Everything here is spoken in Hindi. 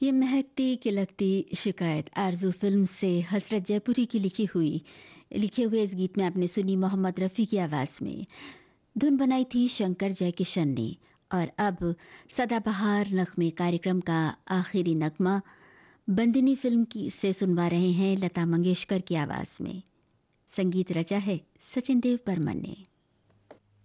ये महकती खिलकती शिकायत आरज़ू फ़िल्म से हसरत जयपुरी की लिखे हुए इस गीत में आपने सुनी मोहम्मद रफ़ी की आवाज़ में। धुन बनाई थी शंकर जयकिशन ने। और अब सदाबहार नगमे कार्यक्रम का आखिरी नगमा बंदिनी फ़िल्म की से सुनवा रहे हैं लता मंगेशकर की आवाज़ में। संगीत रचा है सचिन देव बर्मन ने।